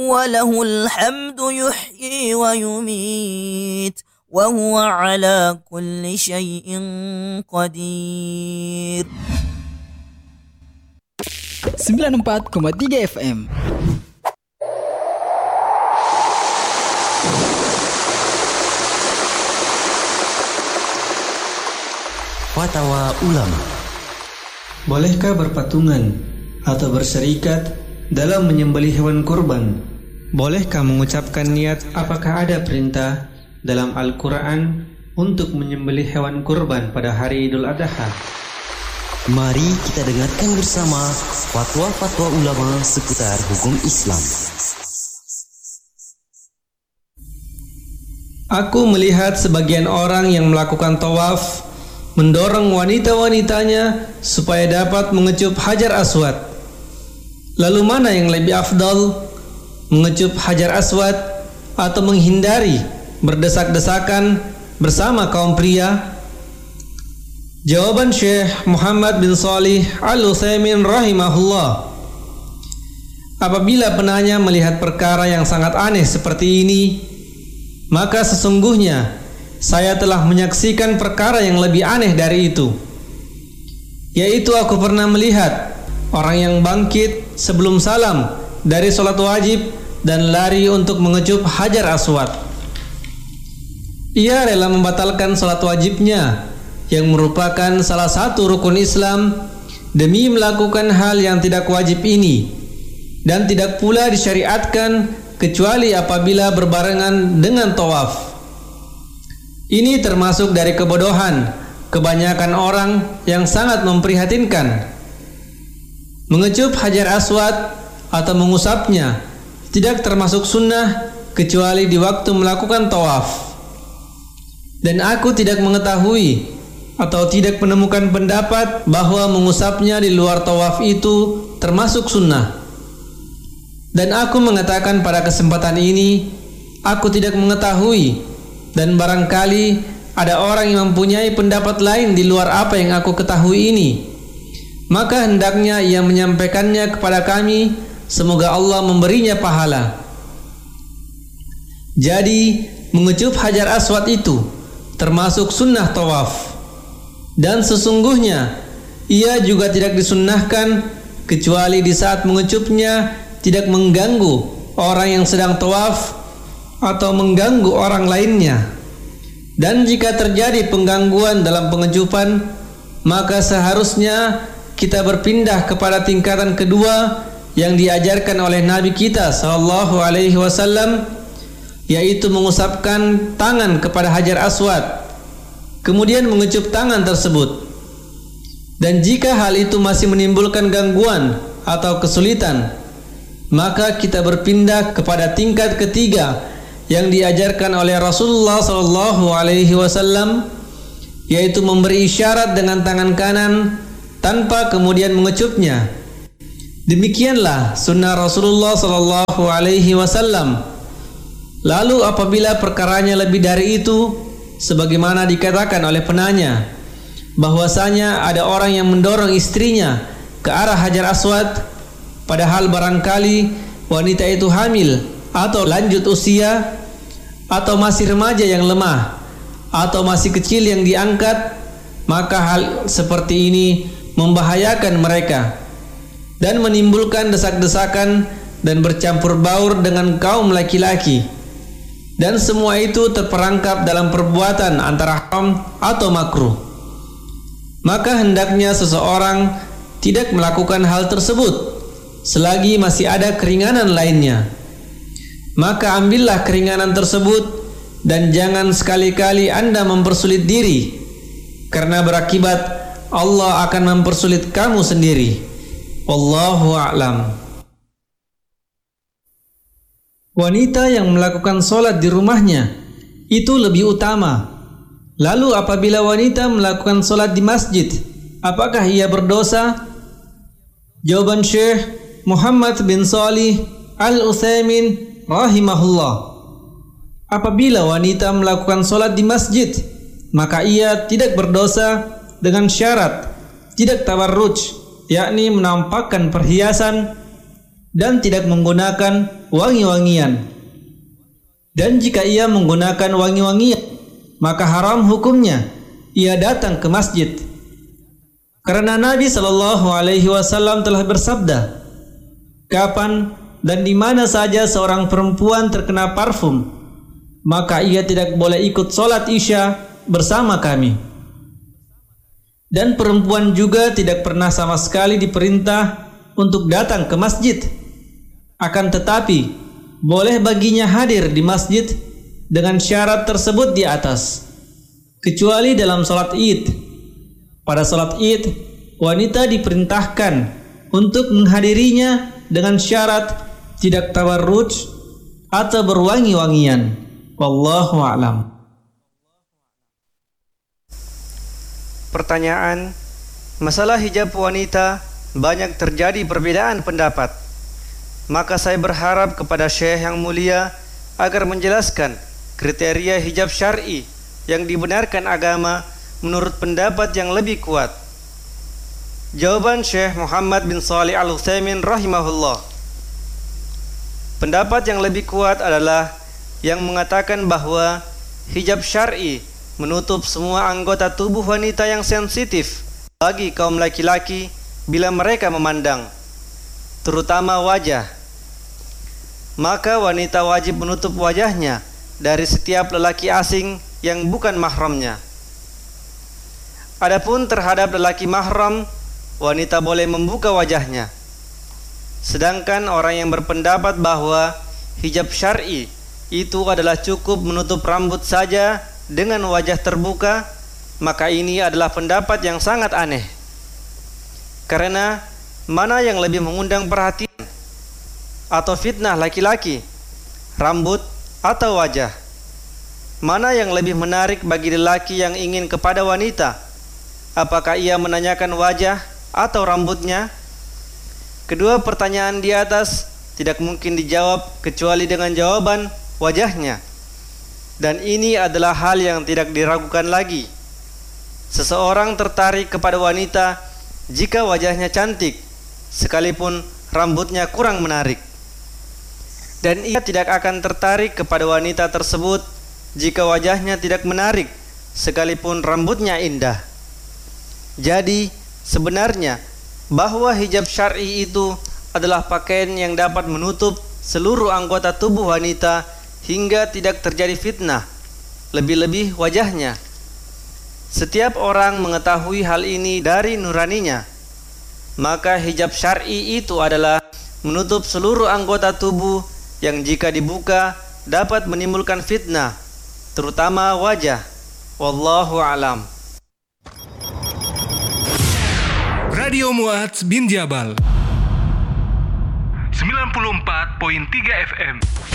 وله الحمد يحيي ويميت وهو على كل شيء قدير. 94,3 FM. Fatwa Ulama. Bolehkah berpatungan atau berserikat dalam menyembelih hewan kurban? Bolehkah mengucapkan niat? Apakah ada perintah dalam Al-Quran untuk menyembelih hewan kurban pada hari Idul Adha? Mari kita dengarkan bersama fatwa-fatwa ulama seputar hukum Islam. Aku melihat sebagian orang yang melakukan tawaf mendorong wanita-wanitanya supaya dapat mengecup Hajar Aswad. Lalu mana yang lebih afdal, mengecup Hajar Aswad atau menghindari berdesak-desakan bersama kaum pria? Jawaban Syekh Muhammad bin Shalih Al-Utsaimin rahimahullah, apabila penanya melihat perkara yang sangat aneh seperti ini, maka sesungguhnya saya telah menyaksikan perkara yang lebih aneh dari itu, yaitu aku pernah melihat orang yang bangkit sebelum salam dari sholat wajib dan lari untuk mengecup Hajar Aswad. Ia rela membatalkan sholat wajibnya yang merupakan salah satu rukun Islam demi melakukan hal yang tidak wajib ini, dan tidak pula disyariatkan kecuali apabila berbarengan dengan tawaf. Ini termasuk dari kebodohan kebanyakan orang yang sangat memprihatinkan. Mengecup Hajar Aswad atau mengusapnya tidak termasuk sunnah kecuali di waktu melakukan tawaf. Dan aku tidak mengetahui atau tidak menemukan pendapat bahwa mengusapnya di luar tawaf itu termasuk sunnah. Dan aku mengatakan pada kesempatan ini, aku tidak mengetahui, dan barangkali ada orang yang mempunyai pendapat lain di luar apa yang aku ketahui ini, maka hendaknya ia menyampaikannya kepada kami. Semoga Allah memberinya pahala. Jadi mengecup Hajar Aswad itu termasuk sunnah tawaf, dan sesungguhnya ia juga tidak disunnahkan kecuali di saat mengecupnya tidak mengganggu orang yang sedang tawaf atau mengganggu orang lainnya. Dan jika terjadi penggangguan dalam pengecupan, maka seharusnya kita berpindah kepada tingkatan kedua yang diajarkan oleh Nabi kita sallallahu alaihi wasallam, yaitu mengusapkan tangan kepada Hajar Aswad, kemudian mengecup tangan tersebut. Dan jika hal itu masih menimbulkan gangguan atau kesulitan, maka kita berpindah kepada tingkat ketiga yang diajarkan oleh Rasulullah sallallahu alaihi wasallam, yaitu memberi isyarat dengan tangan kanan tanpa kemudian mengecupnya. Demikianlah sunnah Rasulullah sallallahu alaihi wasallam. Lalu apabila perkaranya lebih dari itu, sebagaimana dikatakan oleh penanya, bahwasanya ada orang yang mendorong istrinya ke arah Hajar Aswad, padahal barangkali wanita itu hamil atau lanjut usia, atau masih remaja yang lemah, atau masih kecil yang diangkat, maka hal seperti ini membahayakan mereka dan menimbulkan desak-desakan dan bercampur baur dengan kaum laki-laki, dan semua itu terperangkap dalam perbuatan antara haram atau makruh. Maka hendaknya seseorang tidak melakukan hal tersebut selagi masih ada keringanan lainnya. Maka ambillah keringanan tersebut dan jangan sekali-kali Anda mempersulit diri, karena berakibat Allah akan mempersulit kamu sendiri. Wallahu a'lam. Wanita yang melakukan sholat di rumahnya itu lebih utama. Lalu apabila wanita melakukan sholat di masjid, apakah ia berdosa? Jawaban Syekh Muhammad bin Shalih Al-Utsaimin rahimahullah, apabila wanita melakukan sholat di masjid, maka ia tidak berdosa dengan syarat tidak tabarruj, yakni menampakkan perhiasan dan tidak menggunakan wangi-wangian. Dan jika ia menggunakan wangi-wangian, maka haram hukumnya ia datang ke masjid. Karena Nabi SAW telah bersabda, kapan dan di mana saja seorang perempuan terkena parfum, maka ia tidak boleh ikut sholat Isya bersama kami. Dan perempuan juga tidak pernah sama sekali diperintah untuk datang ke masjid. Akan tetapi, boleh baginya hadir di masjid dengan syarat tersebut di atas, kecuali dalam sholat Id. Pada sholat Id, wanita diperintahkan untuk menghadirinya dengan syarat tidak tabarruj atau berwangi-wangian. Wallahu a'lam. Pertanyaan, masalah hijab wanita banyak terjadi perbedaan pendapat. Maka saya berharap kepada Syekh yang mulia agar menjelaskan kriteria hijab syar'i yang dibenarkan agama menurut pendapat yang lebih kuat. Jawaban Syekh Muhammad bin Shalih Al-Utsaimin rahimahullah. Pendapat yang lebih kuat adalah yang mengatakan bahwa hijab syar'i menutup semua anggota tubuh wanita yang sensitif bagi kaum laki-laki bila mereka memandang, terutama wajah. Maka wanita wajib menutup wajahnya dari setiap lelaki asing yang bukan mahramnya. Adapun terhadap lelaki mahram, wanita boleh membuka wajahnya. Sedangkan orang yang berpendapat bahwa hijab syar'i itu adalah cukup menutup rambut saja dengan wajah terbuka, maka ini adalah pendapat yang sangat aneh. Karena mana yang lebih mengundang perhatian atau fitnah laki-laki, rambut atau wajah? Mana yang lebih menarik bagi lelaki yang ingin kepada wanita? Apakah ia menanyakan wajah atau rambutnya? Kedua pertanyaan di atas tidak mungkin dijawab kecuali dengan jawaban wajahnya. Dan ini adalah hal yang tidak diragukan lagi. Seseorang tertarik kepada wanita jika wajahnya cantik, sekalipun rambutnya kurang menarik. Dan ia tidak akan tertarik kepada wanita tersebut jika wajahnya tidak menarik, sekalipun rambutnya indah. Jadi, sebenarnya bahwa hijab syar'i itu adalah pakaian yang dapat menutup seluruh anggota tubuh wanita hingga tidak terjadi fitnah, lebih-lebih wajahnya. Setiap orang mengetahui hal ini dari nuraninya. Maka hijab syar'i itu adalah menutup seluruh anggota tubuh yang jika dibuka dapat menimbulkan fitnah, terutama wajah. Wallahu a'lam. Radio Mu'adz bin Jabal 94.3 FM.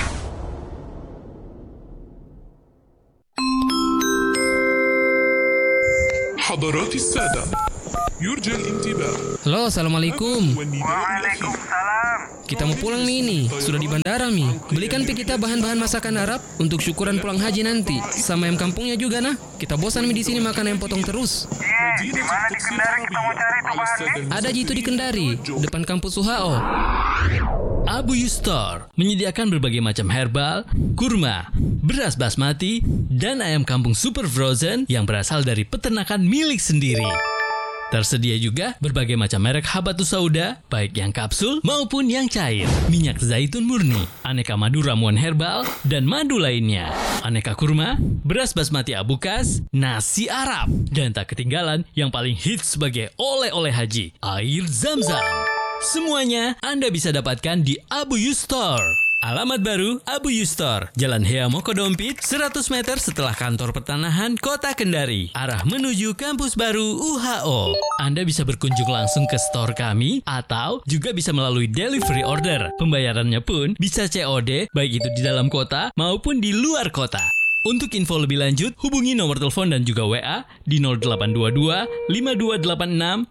حضرات السادة يرجى الانتباه. Halo, assalamualaikum. Waalaikumsalam. Kita mau pulang nih, sudah di bandara nih. Belikan kita bahan-bahan masakan Arab untuk syukuran pulang haji nanti. Sama ayam kampungnya juga nah. Kita bosan di sini makan ayam potong terus. Di mana di Kendari kita mau cari tuh bahannya? Ada jitu di Kendari, depan kampus UHO. Abu Yustar menyediakan berbagai macam herbal, kurma, beras basmati, dan ayam kampung super frozen yang berasal dari peternakan milik sendiri. Tersedia juga berbagai macam merek habatus sauda, baik yang kapsul maupun yang cair, minyak zaitun murni, aneka madu ramuan herbal, dan madu lainnya, aneka kurma, beras basmati abukas, nasi Arab, dan tak ketinggalan yang paling hits sebagai oleh-oleh haji, air Zam-Zam. Semuanya Anda bisa dapatkan di Abu Yustar. Alamat baru Abu Yustar, Jalan Hea Mokodompit, 100 meter setelah kantor pertanahan Kota Kendari, arah menuju kampus baru UHO. Anda bisa berkunjung langsung ke store kami atau juga bisa melalui delivery order. Pembayarannya pun bisa COD, baik itu di dalam kota maupun di luar kota. Untuk info lebih lanjut, hubungi nomor telepon dan juga WA di 0822 5286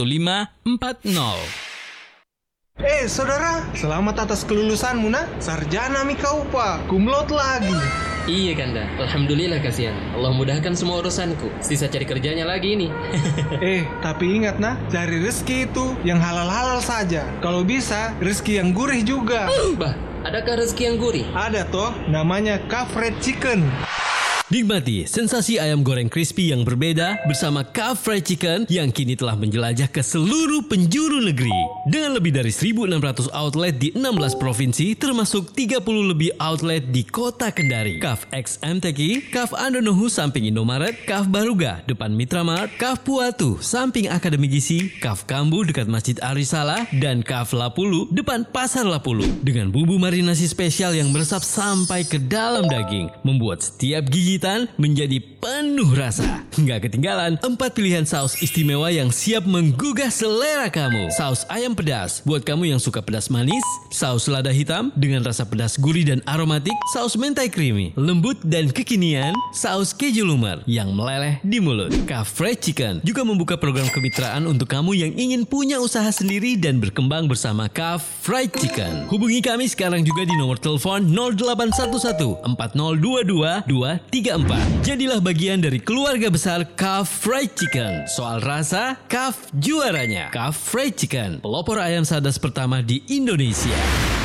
1540. Saudara, selamat atas kelulusanmu, nak. Sarjana mi kau, Pak. Kumlot lagi. Iya Kanda, alhamdulillah kasihan. Allah mudahkan semua urusanku. Sisa cari kerjanya lagi ini. Tapi ingat nah, cari rezeki itu yang halal-halal saja. Kalau bisa, rezeki yang gurih juga. Bah, adakah rezeki yang gurih? Ada toh, namanya Kaf Fried Chicken. Nikmati sensasi ayam goreng crispy yang berbeda bersama Kaf Fried Chicken yang kini telah menjelajah ke seluruh penjuru negeri. Dengan lebih dari 1.600 outlet di 16 provinsi termasuk 30 lebih outlet di kota Kendari. Kaf X MTQ, Kaf Andonohu samping Indomaret, Kaf Baruga depan Mitramart, Kaf Puatu samping Akademi Gizi, Kaf Kambu dekat Masjid Arisala, dan Kaf Lapulu depan Pasar Lapulu. Dengan bumbu marinasi spesial yang meresap sampai ke dalam daging, membuat setiap gigi menjadi penuh rasa. Nggak ketinggalan 4 pilihan saus istimewa yang siap menggugah selera kamu. Saus ayam pedas buat kamu yang suka pedas manis, saus lada hitam dengan rasa pedas gurih dan aromatik, saus mentai creamy, lembut dan kekinian, saus keju lumer yang meleleh di mulut. Kaf Fried Chicken juga membuka program kemitraan untuk kamu yang ingin punya usaha sendiri dan berkembang bersama Kaf Fried Chicken. Hubungi kami sekarang juga di nomor telepon 0811 4022 234. Jadilah bagian dari keluarga besar Kaf Fried Chicken. Soal rasa, Kaf juaranya. Kaf Fried Chicken, pelopor ayam sadas pertama di Indonesia.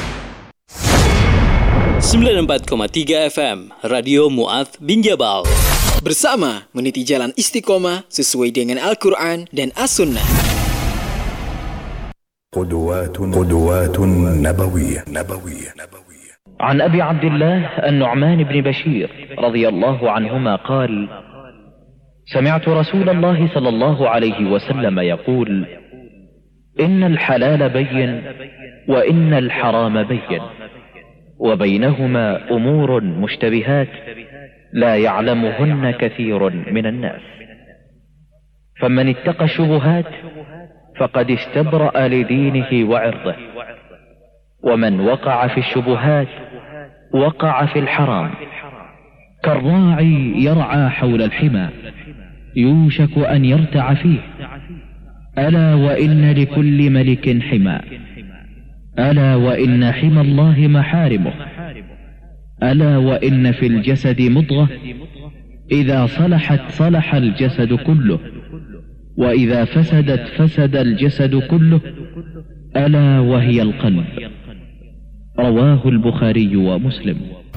94,3 FM Radio Mu'adz bin Jabal. Bersama meniti jalan istiqomah sesuai dengan Al-Quran dan As-Sunnah. قدوات نبوية. عن أبي عبد الله النعمان بن بشير رضي الله عنهما قال: سمعت رسول الله صلى الله عليه وسلم يقول: إن الحلال بين وإن الحرام بين وبينهما أمور مشتبهات لا يعلمهن كثير من الناس، فمن اتقى الشبهات فقد استبرأ لدينه وعرضه، ومن وقع في الشبهات وقع في الحرام، كالراعي يرعى حول الحمى يوشك أن يرتع فيه، ألا وإن لكل ملك حمى، ألا وإن حمى الله محارمه، ألا وإن في الجسد مضغة إذا صلحت صلح الجسد كله، وإذا فسدت فسد الجسد كله، ألا وهي القلب. رواه البخاري ومسلم.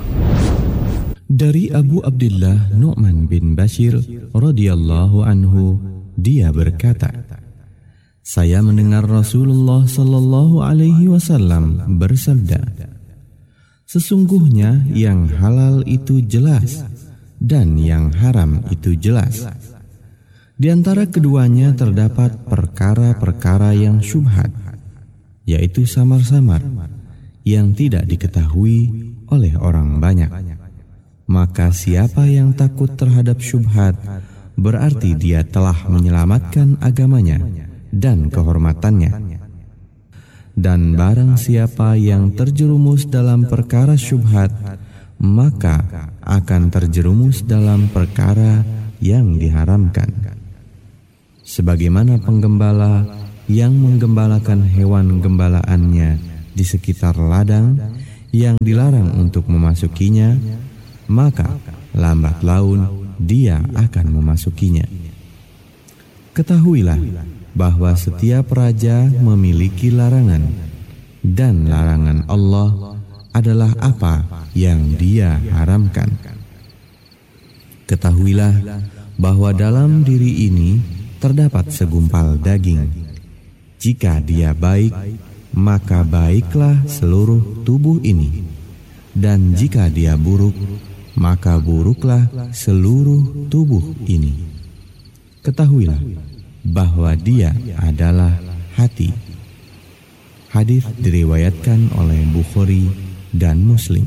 Dari Abu Abdullah Nu'man bin Bashir radhiyallahu anhu, dia berkata, saya mendengar Rasulullah sallallahu alaihi wasallam bersabda, sesungguhnya yang halal itu jelas dan yang haram itu jelas. Di antara keduanya terdapat perkara-perkara yang syubhat, yaitu samar-samar yang tidak diketahui oleh orang banyak. Maka siapa yang takut terhadap syubhat, berarti dia telah menyelamatkan agamanya dan kehormatannya. Dan barang siapa yang terjerumus dalam perkara syubhat, maka akan terjerumus dalam perkara yang diharamkan. Sebagaimana penggembala yang menggembalakan hewan gembalaannya di sekitar ladang yang dilarang untuk memasukinya, maka lambat laun dia akan memasukinya. Ketahuilah bahwa setiap raja memiliki larangan, dan larangan Allah adalah apa yang dia haramkan. Ketahuilah bahwa dalam diri ini terdapat segumpal daging. Jika dia baik, maka baiklah seluruh tubuh ini, dan jika dia buruk, maka buruklah seluruh tubuh ini. Ketahuilah bahwa dia adalah hati. Hadis diriwayatkan oleh Bukhari dan Muslim.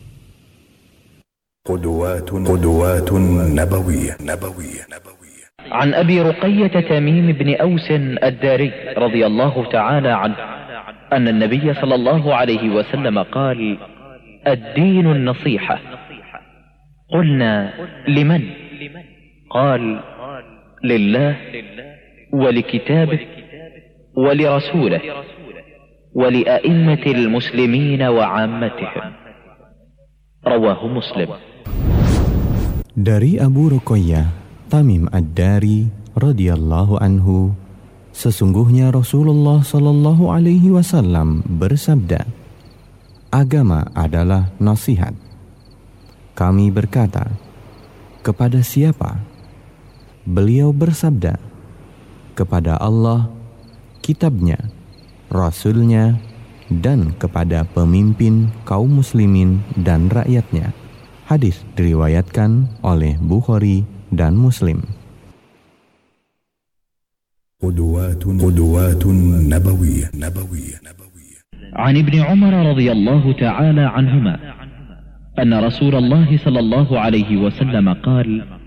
قدوات نبوية. عن أبي رقية تميم بن أوس الداري رضي الله تعالى عنه أن النبي صلى الله عليه وسلم قال: الدين النصيحة. قلنا: لمن؟ قال: لله ولكتابه ولرسوله ولأئمة المسلمين وعامتهم. رواه مسلم. Dari Abu Ruqayyah Tamim Ad-Dari radhiyallahu anhu, sesungguhnya Rasulullah sallallahu alaihi wasallam bersabda, agama adalah nasihat. Kami berkata, kepada siapa? Beliau bersabda, kepada Allah, kitabnya, Rasulnya, dan kepada pemimpin kaum muslimin dan rakyatnya. Hadis diriwayatkan oleh Bukhari dan Muslim. قدوات نبوية عن ابن عمر رضي الله تعالى عنهما أن رسول الله صلى الله عليه وسلم قال: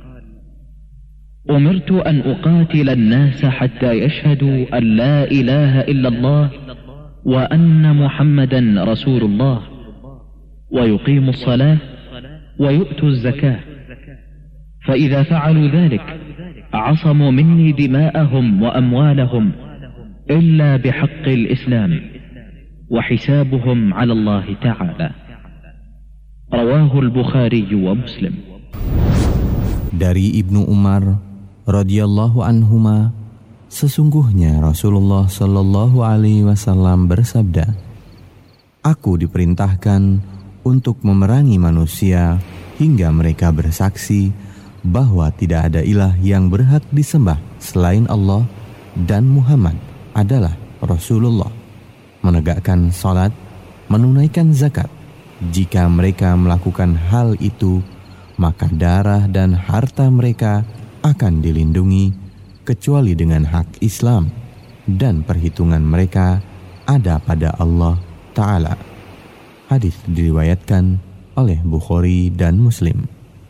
أمرت أن أقاتل الناس حتى يشهدوا أن لا إله إلا الله وأن محمدا رسول الله ويقيموا الصلاة ويؤتوا الزكاة، فإذا فعلوا ذلك عصموا مني دماءهم وأموالهم إلا بحق الإسلام وحسابهم على الله تعالى. رواه البخاري ومسلم. Dari Ibnu Umar radhiyallahu anhuma, sesungguhnya Rasulullah sallallahu alaihi wasallam bersabda, aku diperintahkan untuk memerangi manusia hingga mereka bersaksi bahwa tidak ada ilah yang berhak disembah selain Allah dan Muhammad adalah Rasulullah, menegakkan salat, menunaikan zakat. Jika mereka melakukan hal itu, maka darah dan harta mereka akan dilindungi kecuali dengan hak Islam, dan perhitungan mereka ada pada Allah Ta'ala. Hadis diriwayatkan oleh Bukhari dan Muslim.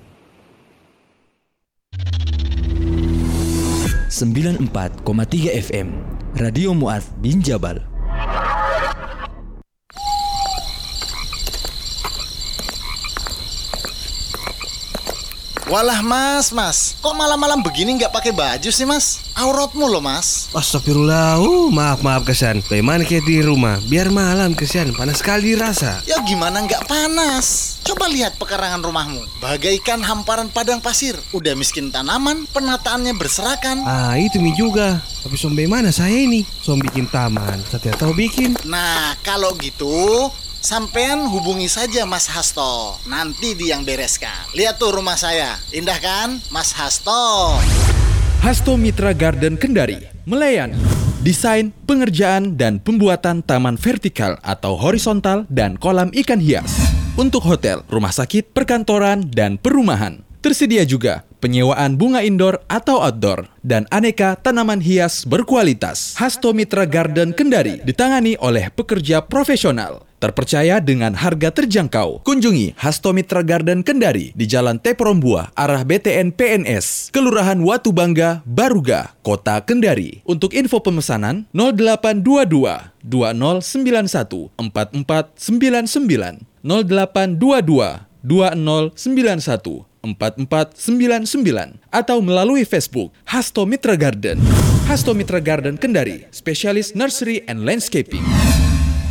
94,3 FM Radio Mu'adz bin Jabal. Walah mas, kok malam-malam begini nggak pakai baju sih mas? Auratmu loh mas. Astagfirullah, maaf kesan. Bagaimana kayak di rumah? Biar malam kesan, panas sekali rasa. Ya gimana nggak panas? Coba lihat pekarangan rumahmu, bagaikan hamparan padang pasir. Udah miskin tanaman, penataannya berserakan. Itu mi juga. Tapi bagaimana saya ini? Bikin taman, saya tahu bikin. Nah kalau gitu, sampean hubungi saja Mas Hasto. Nanti dia yang bereskan. Lihat tuh rumah saya, indah kan Mas Hasto? Hasto Mitra Garden Kendari melayani desain, pengerjaan, dan pembuatan taman vertikal atau horizontal dan kolam ikan hias untuk hotel, rumah sakit, perkantoran, dan perumahan. Tersedia juga penyewaan bunga indoor atau outdoor dan aneka tanaman hias berkualitas. Hasto Mitra Garden Kendari ditangani oleh pekerja profesional, terpercaya dengan harga terjangkau. Kunjungi Hasto Mitra Garden Kendari di Jalan Teporombuah, arah BTN PNS, Kelurahan Watu Bangga, Baruga, Kota Kendari. Untuk info pemesanan 0822 2091 4499 0822 2091 4499 atau melalui Facebook Hasto Mitra Garden. Hasto Mitra Garden Kendari, spesialis nursery and landscaping.